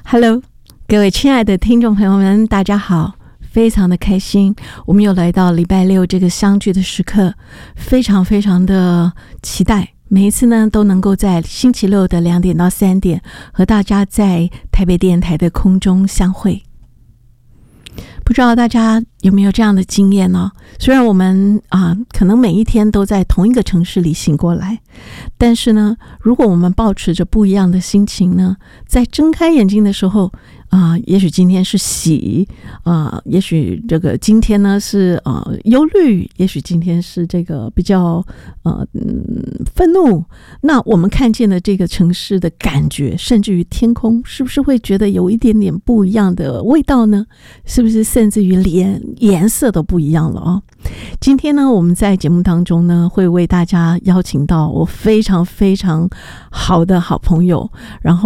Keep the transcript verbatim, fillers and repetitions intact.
Hello， 各位亲爱的听众朋友们，大家好，非常的开心，我们又来到礼拜六这个相聚的时刻，非常非常的期待。每一次呢，都能够在星期六的两点到三点，和大家在台北电台的空中相会。不知道大家有没有这样的经验呢？虽然我们啊，可能每一天都在同一个城市里醒过来，但是呢，如果我们抱持着不一样的心情呢，在睁开眼睛的时候啊、呃，也许今天是喜啊、呃，也许这个今天呢是呃忧虑，也许今天是这个比较呃嗯愤怒。那我们看见的这个城市的感觉，甚至于天空，是不是会觉得有一点点不一样的味道呢？是不是甚至于连颜色都不一样了哦？今天呢，我们在节目当中呢，会为大家邀请到我非常非常好的好朋友，然后